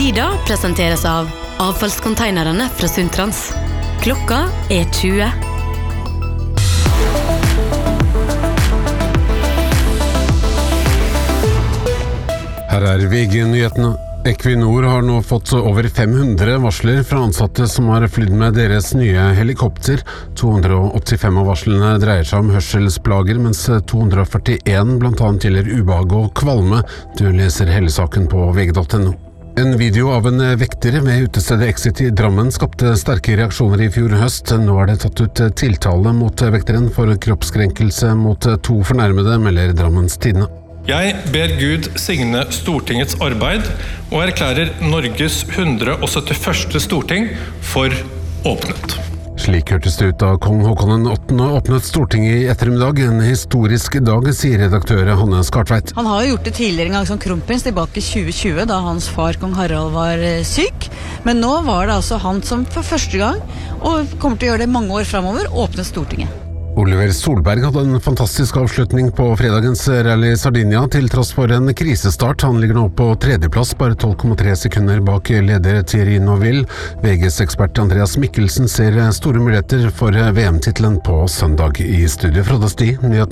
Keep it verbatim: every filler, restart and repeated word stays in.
Frida presenteres av avfallskonteinerne fra Suntrans. Klokka er tjue. Her er V G-nyhetene. Equinor har nå fått over fem hundre varsler fra ansatte som har flydd med deres nye helikopter. to hundre åttifem av varslene dreier seg om hørselsplager, mens to hundre førtien blant annet gjelder ubehag og kvalme. Du leser hele saken på V G punktum no. En video av en vekter ved utestedet Exit i Drammen skapte sterke reaksjoner i fjor høst. Nå er det tatt ut tiltale mot vekteren for kroppskrenkelse mot to fornærmede, melder Drammens Tidende. Jeg ber Gud signe Stortingets arbeid og erklærer Norges hundre og syttiførste storting for åpnet. Slik hørtes det ut da kong Håkon den åttende åpnet Stortinget i ettermiddag. En historisk dag, sier redaktør Hanne Skartveit. Han har jo gjort det tidligere en gang som kronprins tilbake i tjue tjue, da hans far kong Harald var syk. Men nå var det altså han som for første gang, og kommer til å gjøre det mange år fremover, åpnet Stortinget. Oliver Solberg hadde en fantastisk avslutning på fredagens Rally Sardinia til tross for en krisestart. Han ligger nå på tredjeplass, bare tolv komma tre sekunder bak leder Thierry Neuville. V G's ekspert Andreas Mikkelsen ser store muligheter for V M-titelen på søndag. I studio fra Sti.